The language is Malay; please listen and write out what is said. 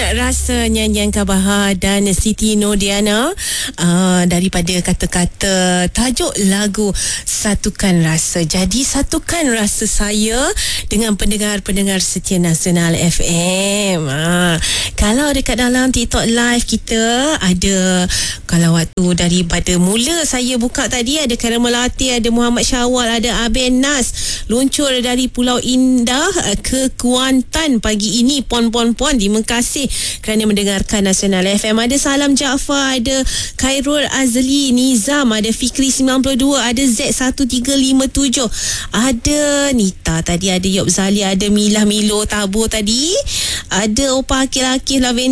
rasa nyanyian Kak Bahar dan Siti Nordiana daripada kata-kata tajuk lagu Satukan Rasa. Jadi satukan rasa saya dengan pendengar-pendengar setia Nasional FM. Kalau dekat dalam TikTok live kita ada, kalau waktu daripada mula saya buka tadi, ada Karam Melati, ada Muhammad Syawal, ada Aben Nas luncur dari Pulau Indah ke Kuantan pagi ini. Pon. Terima kasih kerana mendengarkan Nasional FM. Ada Salam Jaafar, ada Khairul Azli Nizam, ada Fikri 92, ada Z1357, ada Nita tadi, ada Yob Zali, ada Milah Milo Tabur tadi, ada Opa Akil-Akil Lavender